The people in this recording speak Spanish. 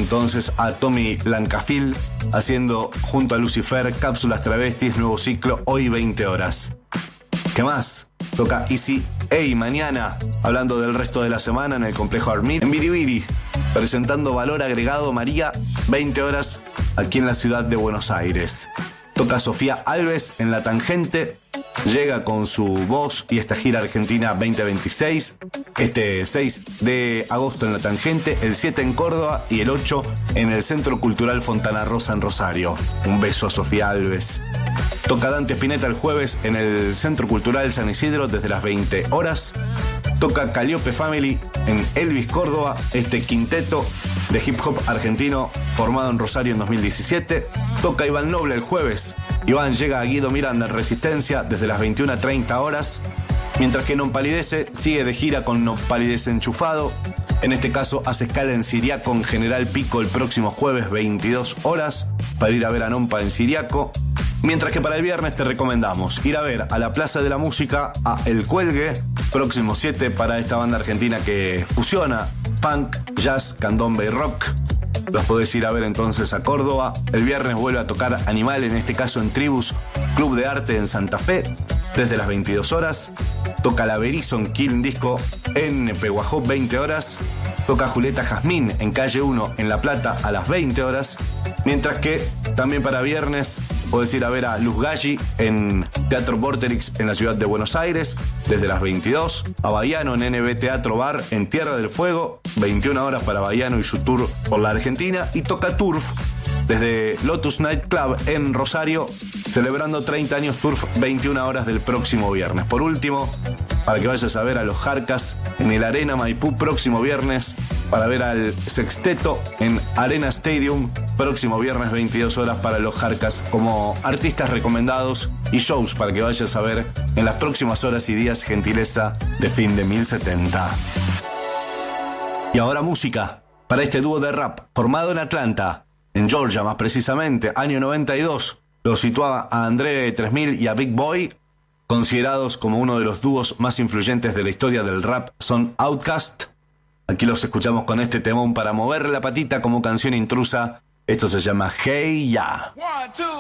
entonces a Tommy Lancafil haciendo junto a Lucifer Cápsulas Travestis, nuevo ciclo, hoy 20 horas. ¿Qué más? Toca Easy A mañana, hablando del resto de la semana en el complejo Armid, en Biribiri, presentando Valor Agregado María, 20 horas, aquí en la ciudad de Buenos Aires. Toca Sofía Alves en La Tangente, llega con su voz y esta gira Argentina 2026, este 6 de agosto en La Tangente, el 7 en Córdoba y el 8 en el Centro Cultural Fontana Rosa en Rosario. Un beso a Sofía Alves. Toca Dante Spinetta el jueves en el Centro Cultural San Isidro desde las 20 horas. Toca Calliope Family en Elvis, Córdoba, este quinteto de hip hop argentino formado en Rosario en 2017. Toca Iván Noble el jueves. Iván llega a Guido Miranda en Resistencia desde las 21:30 horas. Mientras que Non Palidece sigue de gira con Non Palidece Enchufado. En este caso hace escala en Siriaco con General Pico el próximo jueves 22 horas para ir a ver a Nompa en Siriaco. Mientras que para el viernes te recomendamos ir a ver a la Plaza de la Música a El Cuelgue, próximo 7 para esta banda argentina que fusiona punk, jazz, candombe y rock. Los podés ir a ver entonces a Córdoba. El viernes vuelve a tocar Animal, en este caso en Tribus, Club de Arte en Santa Fe, desde las 22 horas. Toca la Verizon Killing Disco en Peguajó, 20 horas. Toca Julieta Jazmín en Calle 1 en La Plata a las 20 horas. Mientras que también para viernes podés ir a ver a Luz Galli en Teatro Vorterix en la ciudad de Buenos Aires desde las 22. A Bahiano en NB Teatro Bar en Tierra del Fuego, 21 horas para Bahiano y su tour por la Argentina. Y toca Turf desde Lotus Night Club en Rosario, celebrando 30 años Turf, 21 horas del próximo viernes. Por último, para que vayas a ver a los Jarcas en el Arena Maipú próximo viernes, para ver al Sexteto en Arena Stadium próximo viernes 22 horas para los Jarcas como artistas recomendados y shows para que vayas a ver en las próximas horas y días, gentileza de Fin de 1070. Y ahora música para este dúo de rap formado en Atlanta, en Georgia más precisamente, año 92. Lo situaba a André 3000 y a Big Boy, considerados como uno de los dúos más influyentes de la historia del rap, son Outkast. Aquí los escuchamos con este temón para mover la patita como canción intrusa. Esto se llama Hey Ya. 1, 2,